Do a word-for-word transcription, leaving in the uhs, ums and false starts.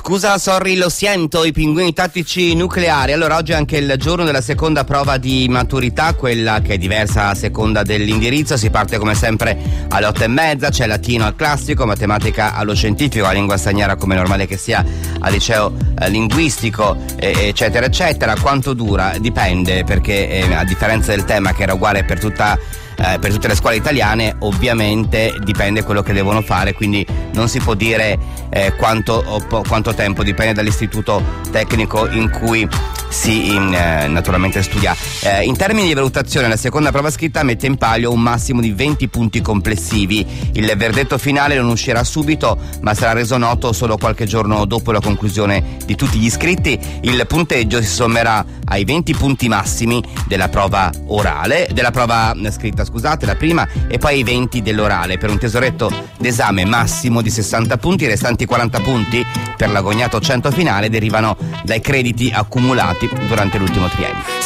Scusa, sorry, lo sento, i pinguini tattici nucleari. Allora, oggi è anche il giorno della seconda prova di maturità, quella che è diversa a seconda dell'indirizzo. Si parte come sempre alle otto e mezza, c'è latino al classico, matematica allo scientifico, la lingua straniera come normale che sia al liceo eh, linguistico, eh, eccetera, eccetera. Quanto dura? Dipende, perché eh, a differenza del tema che era uguale per tutta Eh, per tutte le scuole italiane, ovviamente dipende quello che devono fare, quindi non si può dire eh, quanto, po, quanto tempo, dipende dall'istituto tecnico in cui si in, eh, naturalmente studia. Eh, in termini di valutazione, la seconda prova scritta mette in palio un massimo di venti punti complessivi. Il verdetto finale non uscirà subito, ma sarà reso noto solo qualche giorno dopo la conclusione di tutti gli iscritti. Il punteggio si sommerà ai venti punti massimi della prova orale, della prova scritta, scusate, la prima, e poi i venti dell'orale, per un tesoretto d'esame massimo di sessanta punti. I restanti quaranta punti per l'agognato cento finale derivano dai crediti accumulati durante l'ultimo triennio.